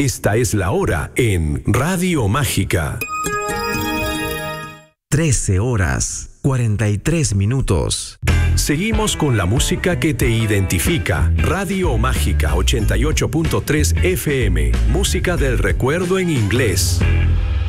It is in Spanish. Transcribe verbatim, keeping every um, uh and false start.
Esta es la hora en Radio Mágica. trece horas, cuarenta y tres minutos. Seguimos con la música que te identifica. Radio Mágica ochenta y ocho punto tres F M. Música del recuerdo en inglés.